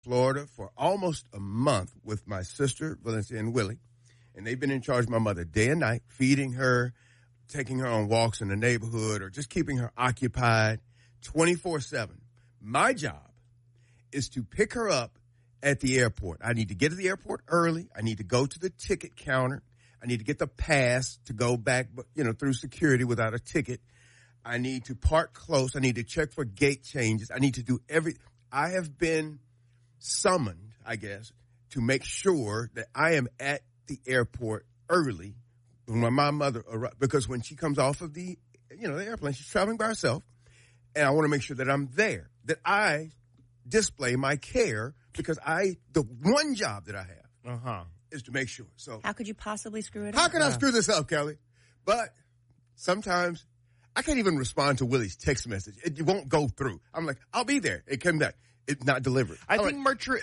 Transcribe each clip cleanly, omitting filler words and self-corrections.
Florida for almost a month with my sister, Valencia, and Willie. And they've been in charge of my mother day and night, feeding her, taking her on walks in the neighborhood, or just keeping her occupied 24/7. My job is to pick her up at the airport. I need to get to the airport early. I need to go to the ticket counter. I need to get the pass to go back, through security without a ticket. I need to park close. I need to check for gate changes. I need to do I have been summoned, I guess, to make sure that I am at the airport early when my mother arrives, because when she comes off of the airplane, she's traveling by herself, and I want to make sure that I'm there, that I display my care, because the one job that I have is to make sure. So how could you possibly screw it up? How can I screw this up, Kelly? But sometimes I can't even respond to Willie's text message. It won't go through. I'm like, I'll be there. It came back. It's not delivered. I think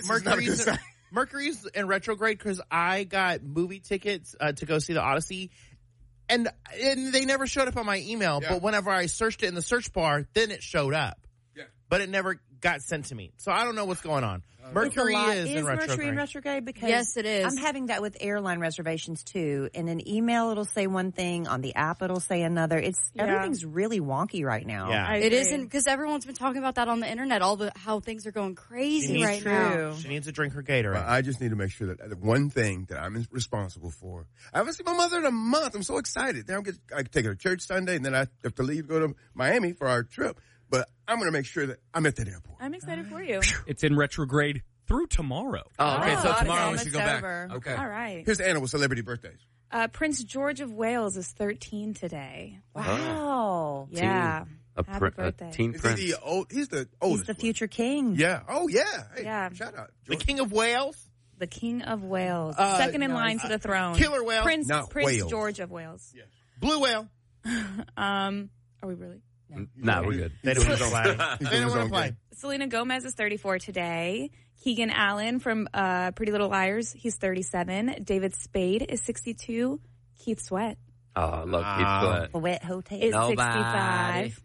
Mercury's in retrograde because I got movie tickets to go see the Odyssey, and they never showed up on my email. Yeah. But whenever I searched it in the search bar, then it showed up. Yeah. But it never got sent to me. So I don't know what's going on. Mercury is in retrograde. Mercury in retrograde? Because yes, it is. I'm having that with airline reservations too. In an email, it'll say one thing. On the app, it'll say another. Everything's really wonky right now. Yeah, it isn't, because everyone's been talking about that on the internet. How things are going crazy right now. She needs to drink her Gatorade. Well, I just need to make sure that the one thing that I'm responsible for. I haven't seen my mother in a month. I'm so excited. Then I can take her to church Sunday, and then I have to leave to go to Miami for our trip. But I'm going to make sure that I'm at that airport. I'm excited for you. It's in retrograde through tomorrow. Oh, okay. So tomorrow we should go back. Okay. All right. Here's Anna with celebrity birthdays. Prince George of Wales is 13 today. Wow. Yeah. Happy birthday. Teen prince. He's the oldest. He's the future king. Yeah. Oh, yeah. Hey, yeah. Shout out. The King of Wales? The King of Wales. Second in line to the throne. Killer whale. Prince Wales. George of Wales. Yes. Blue whale. Are we really? No, we're good. They don't want to play. Selena Gomez is 34 today. Keegan Allen from Pretty Little Liars, he's 37. David Spade is 62. Keith Sweat. Oh, I love Keith Sweat. Wet Hotel. Is 65.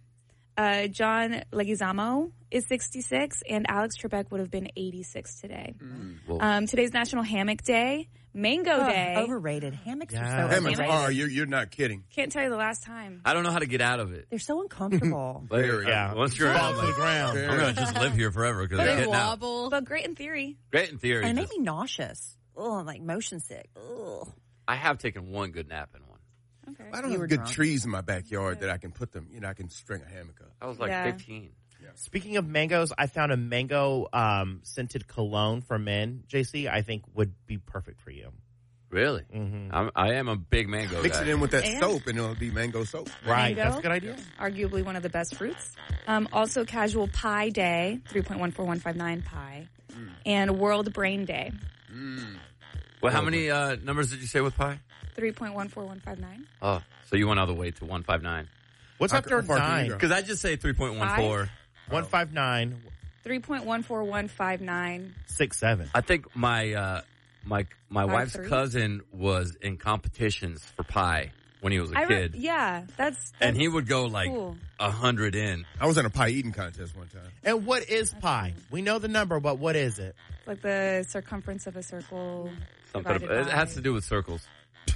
John Leguizamo is 66, and Alex Trebek would have been 86 today. Today's National Hammock Day. Mango Day. Overrated. Hammocks are so Hammocks overrated. you're not kidding. Can't tell you the last time. I don't know how to get out of it. They're so uncomfortable. Once you're on the ground, I'm going to just live here forever because I'm getting out. But great in theory. Great in theory. And it made me nauseous. Oh, I'm like motion sick. Ugh. I have taken one good nap in one. Okay. I don't have good trees in my backyard that I can put them, I can string a hammock up. I was like 15. Yeah. Speaking of mangoes, I found a mango scented cologne for men, JC, I think would be perfect for you. Really? Mm-hmm. I am a big mango Mix guy. it in with that soap, and it'll be mango soap. Right. Mango, that's a good idea. Arguably one of the best fruits. Also, Casual Pie Day, 3.14159 pie. And World Brain Day. Well, how many numbers did you say with pi? 3.14159. Oh, so you went all the way to 159. What's after 9? Because I just say 3.14. 159. 3.14159. 67. I think my wife's cousin was in competitions for pie when he was a kid. That's and he would go like cool. 100 in. I was in a pie eating contest one time. And what is pi? We know the number, but what is it? Like the circumference of a circle. It has to do with circles.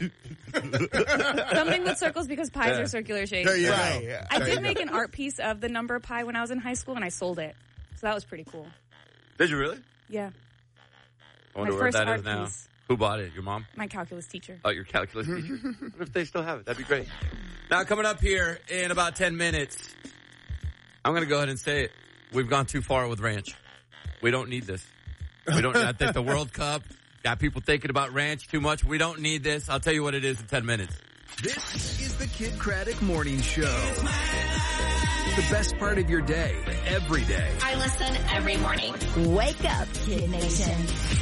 Something with circles because pies are circular shapes. There you Right. go. I did make an art piece of the number pi when I was in high school, and I sold it. So that was pretty cool. Did you really? Yeah. I wonder My where first that art is now. piece. Who bought it? Your mom? My calculus teacher. Oh, your calculus teacher? What if they still have it? That'd be great. Now, coming up here in about 10 minutes, I'm going to go ahead and say it. We've gone too far with ranch. We don't need this. I think the World Cup got people thinking about ranch too much. We don't need this. I'll tell you what it is in 10 minutes. This is the Kid Craddock Morning Show. The best part of your day, every day. I listen every morning. Wake up, Kid Nation.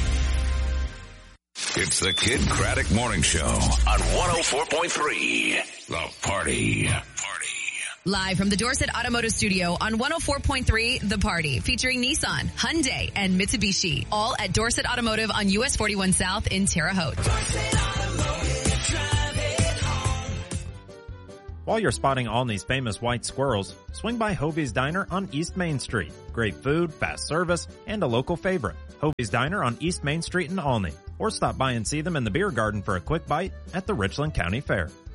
It's the Kid Craddock Morning Show on 104.3. The Party. Live from the Dorset Automotive Studio on 104.3 The Party, featuring Nissan, Hyundai, and Mitsubishi. All at Dorset Automotive on US 41 South in Terre Haute. While you're spotting Olney's famous white squirrels, swing by Hovey's Diner on East Main Street. Great food, fast service, and a local favorite. Hovey's Diner on East Main Street in Olney. Or stop by and see them in the beer garden for a quick bite at the Richland County Fair.